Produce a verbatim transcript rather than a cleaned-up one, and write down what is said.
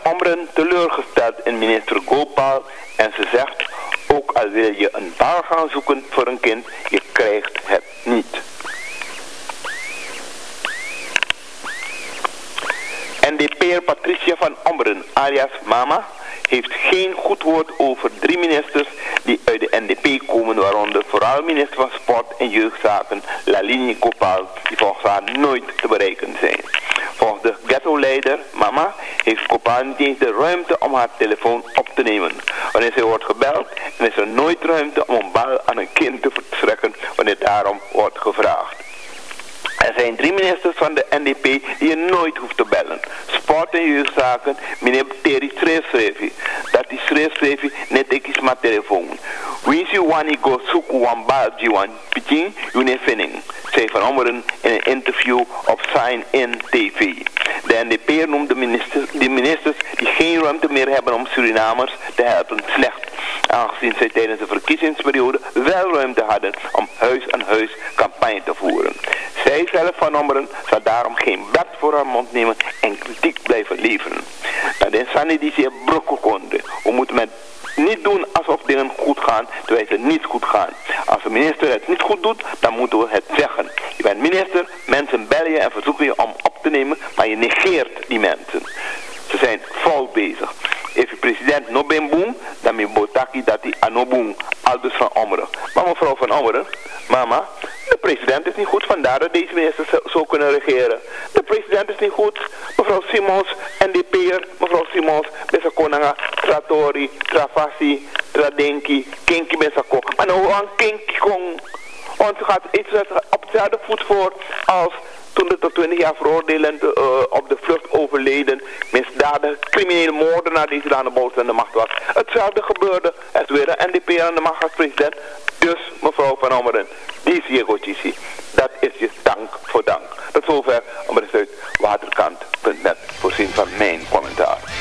Ommeren teleurgesteld in minister Gopal en ze zegt, ook al wil je een baan gaan zoeken voor een kind, je krijgt het niet. N D P'er Patricia van Ommeren, alias Mama, heeft geen goed woord over drie ministers die uit de N D P komen, waaronder vooral minister van Sport en Jeugdzaken Lalini Gopal, die volgens haar nooit te bereiken zijn. Volgens de ghetto-leider, Mama, heeft Gopal niet eens de ruimte om haar telefoon op te nemen. Wanneer zij wordt gebeld, en is er nooit ruimte om een bal aan een kind te verstrekken wanneer daarom wordt gevraagd. Er zijn drie ministers van de N D P die je nooit hoeft te bellen. Sport en jeugdzaken, meneer Terry Schreefschreefie. Dat is Schreefschreefie, net ik is mijn telefoon. Wins you wani go zoeken wan bal jiwan, pitching, june finning. Zei Van Ommeren in een interview op Sign In T V. De N D P noemt de, minister, de ministers die geen ruimte meer hebben om Surinamers te helpen slecht. Aangezien zij tijdens de verkiezingsperiode wel ruimte hadden om huis aan huis campagne te voeren. Zij zelf, Van Ommeren, zal daarom geen bed voor haar mond nemen en kritiek blijven leveren. Dat is Sani die zeer brokken konden. We moeten met niet doen alsof dingen goed gaan, terwijl ze niet goed gaan. Als de minister het niet goed doet, dan moeten we het zeggen. Je bent minister, mensen bellen je en verzoeken je om op te nemen, maar je negeert die mensen. Ze zijn fout bezig. If de president no ben boem, dan moet botaki dat hij ano boem. Aldus Van Ommeren. Maar mevrouw Van Ommeren, mama, de president is niet goed, vandaar dat deze ministers zo kunnen regeren. De president is niet goed. Mevrouw Simons, N D P'er, mevrouw Simons, Bessa Konanga, Tratori, Travassi, Tradenki, Kinki Bessako. Maar nou aan Kinki Kong. Want ze gaat iets op hetzelfde voet voor als toen de tot twintig jaar veroordeelden uh, op de vlucht overleden misdadige criminele moordenaar die hier aan de boot aan de macht was. Hetzelfde gebeurde. Er is weer een N D P aan de macht als president. Dus mevrouw Van Ommeren, die is hier goedjes. Dat is je dank voor dank. Tot zover om het uit waterkant punt net voorzien van mijn commentaar.